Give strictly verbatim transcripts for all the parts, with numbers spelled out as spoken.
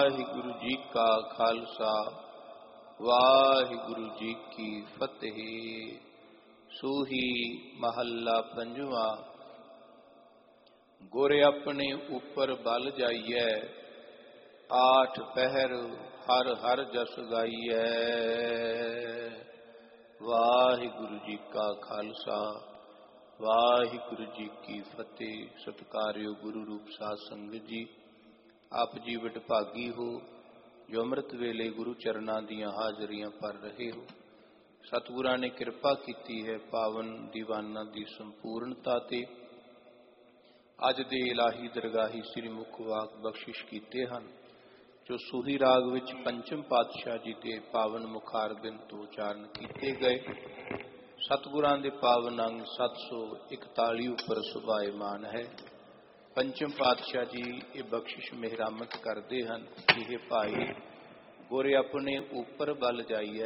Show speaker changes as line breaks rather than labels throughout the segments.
वाहिगुरु जी का खालसा वाहिगुरु जी की फतेह। सूही महला पंजवा। गुर अपने ऊपर बल जाइए, आठ पहर हर हर जस गाइए। वाहिगुरु जी का खालसा वाहिगुरु जी की फतेह। सत्कार्यो गुरु रूप साध संगत जी, आप जी वडभागी हो जो अमृत वेले गुरु चरना दियां हाजरियां भर रहे हो। सतगुरां ने कृपा की है पावन दीवाना दी संपूर्णता ते अज दे इलाही दरगाही श्री मुख वाक बख्शिश कीते हैं, जो सूही राग विच पंचम पातशाह जी के पावन मुखार बिन तो उचारण किए गए। सतगुरां दे पावन अंग सत्त सौ इकताली उपर सुभाएमान है। पंचम पातशाह जी ये बख्शिश मेहरामत करते हैं कि हे भाई, गुर अपने ऊपर बल जाइए,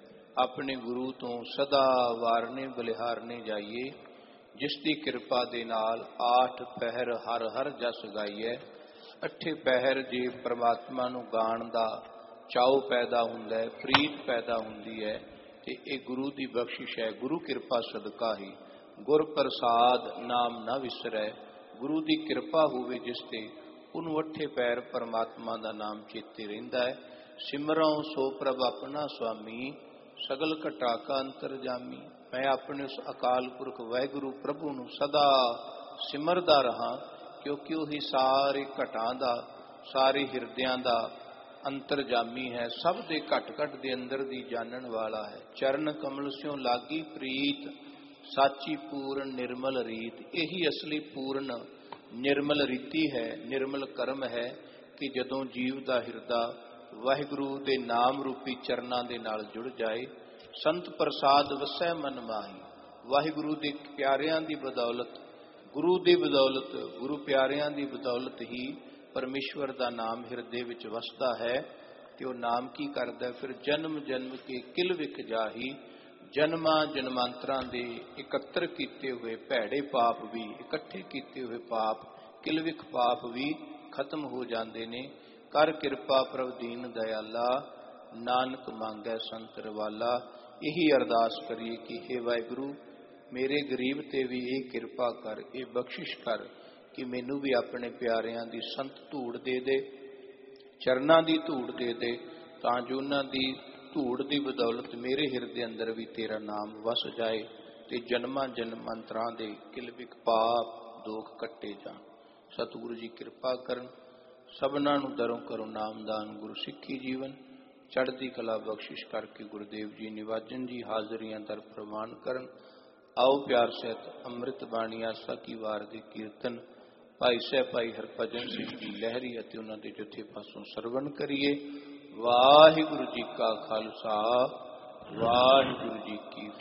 अपने गुरु तो सदा वारने बलिहारने जाइए, जिसकी कृपा दे नाल आठ पहर हर हर जस गाइए। अठे पहर जे परमात्मा नूं गाण दा चाओ पैदा हुंदा है, प्रीत पैदा हुंदी है, ते ये गुरु की बख्शिश है। गुरु कृपा सदका ही गुर प्रसाद नाम ना विसरै। गुरु की कृपा होवे जिसते उन्होंने अठे पैर परमात्मा का नाम चेते रहिंदा है। सिमरों सो प्रभ अपना स्वामी, सगल घटा का अंतरजामी। मैं अपने उस अकाल पुरख वाहिगुरु प्रभु नूं सदा सिमरदा रहा, क्योंकि वही सारे घटां दा सारे हिरदियां दा अंतरजामी है। सब दे घट घट दे अंदर दी जानन वाला है। चरण कमल स्यों लागी प्रीत, साची पूर्ण निर्मल रीत। यही असली पूर्ण निर्मल रीति है, निर्मल कर्म है कि जदों जीव का हिरदा वाहिगुरु के नाम रूपी चरना दे नाल जुड़ जाए। संत प्रसाद वसै मन माही। वाहिगुरु के प्यारियां की बदौलत, गुरु की बदौलत, गुरु प्यारियां की बदौलत ही परमेश्वर का नाम हिरदे विच वसदा है। कि वह नाम की करदा है, फिर जन्म जन्म के किल विख जाही। जन्मां जन्मांतरां दे इकत्र किए हुए भैड़े पाप भी, इकट्ठे किए हुए पाप, किलविख पाप भी खत्म हो जाते ने। कर कृपा प्रभ दीन दयाला, नानक मांगै संत रवाला। यही अरदास करिए कि हे वाहिगुरु, मेरे गरीब ते भी ये कृपा कर, ये बख्शिश कर कि मैनू भी अपने प्यारियां दी संत धूड़ दे दे, चरना दी धूड़ दे दे, तां जो उन्हां दी धूड़ की बदौलत मेरे हिरदे अंदर भी तेरा नाम वस जाए, ते जन्मां जन्मांतरां दे किलविख पाप दोख कट्टे जाण। सतगुरु जी कृपा करन, सबनां नूं दरों करो नामदान गुरु सिੱਖੀ जीवन। चढ़दी कला बख्शिश करके गुरुदेव जी निवाजन जी हाजरियां दर प्रवान करन। आओ प्यार सहित अमृत बाणी आसा की वार दे कीर्तन भाई सह भाई हरभजन सिंह जी लहरी अते उन्हां दे जथे पासों सरवण करिए। वाहिगुरु जी का खालसा वाहिगुरु जी की